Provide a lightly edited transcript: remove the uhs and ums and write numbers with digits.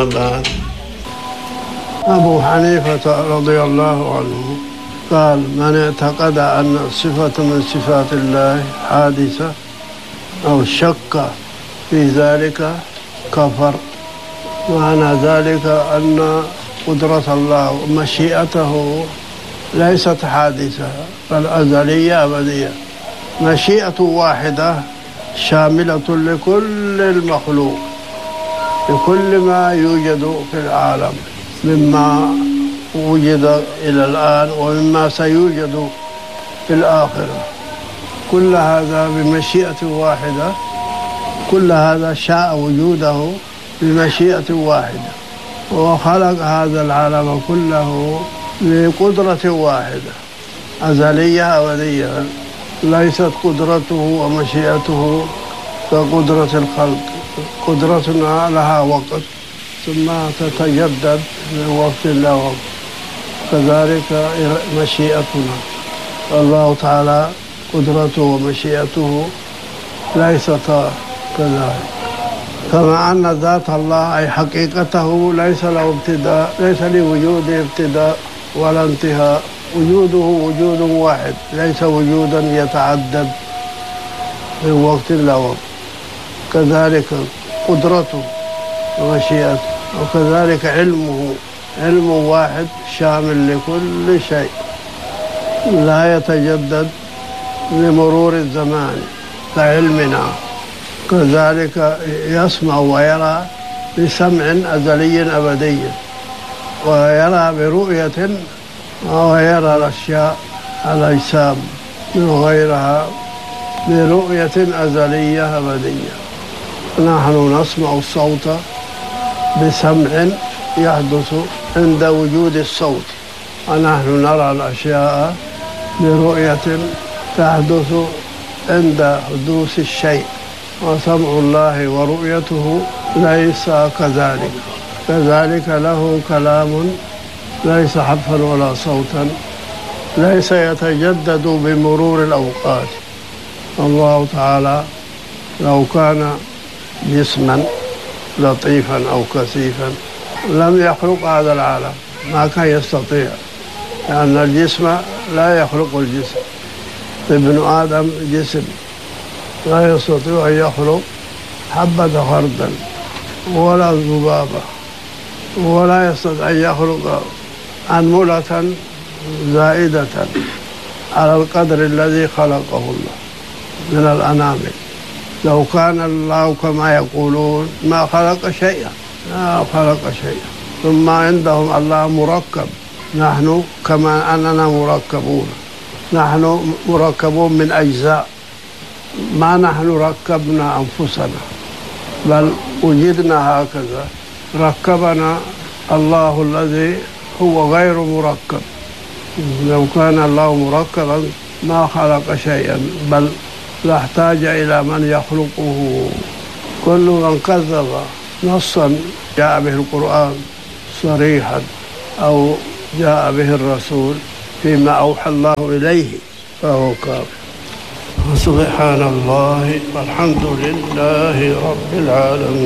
أما بعد. أبو حنيفة رضي الله عنه قال: من اعتقد أن صفة من صفات الله حادثة أو شك في ذلك كفر. معنى ذلك أن قدرة الله ومشيئته ليست حادثة بل أزلية أبدية. مشيئة واحدة شاملة لكل المخلوق، لكل ما يوجد في العالم مما وجد إلى الآن ومما سيوجد في الآخرة. كل هذا بمشيئة واحدة، كل هذا شاء وجوده بمشيئة واحدة، وخلق هذا العالم كله بقدرة واحدة أزلية أبدية. ليست قدرته ومشيئته كقدرة الخلق. قدرتنا لها وقت ثم تتجدد من وقت إلى وقت، كذلك مشيئتنا. الله تعالى قدرته ومشيئته ليستا كذلك. كما أن ذات الله أي حقيقته ليس له ابتداء، ليس لوجوده ابتداء ولا انتهاء. وجوده وجود واحد، ليس وجودا يتعدد من وقت إلى وقت. كذلك قدرته ومشيئته، وكذلك علمه علم واحد شامل لكل شيء لا يتجدد بمرور الزمان كعلمنا. كذلك يسمع ويرى بسمع أزلي أبدي، ويرى برؤية، ويرى الأشياء الأجسام من غيرها برؤية أزلية أبدية. نحن نسمع الصوت بسمع يحدث عند وجود الصوت، ونحن نرى الأشياء برؤية تحدث عند حدوث الشيء. وسمع الله ورؤيته ليس كذلك. كذلك له كلام ليس حرفا ولا صوتا، ليس يتجدد بمرور الأوقات. الله تعالى لو كان جسما لطيفا أو كثيفا لم يخلق هذا العالم، ما كان يستطيع، لأن الجسم لا يخلق الجسم. ابن آدم جسم لا يستطيع أن يخلق حبة خردل ولا ذبابة، ولا يستطيع أن يخلق أنملة زائدة على القدر الذي خلقه الله من الأنامل. لو كان الله كما يقولون ما خلق شيئا، ما خلق شيئا. ثم عندهم الله مركب، نحن كما أننا مركبون، نحن مركبون من أجزاء، ما نحن ركبنا أنفسنا بل وجدنا هكذا. ركبنا الله الذي هو غير مركب. لو كان الله مركبا ما خلق شيئا، بل لاحتاج إلى من يخلقه. كل من كذب نصا جاء به القرآن صريحا أو جاء به الرسول فيما أوحى الله إليه فهو كافر. سبحان الله والحمد لله رب العالمين.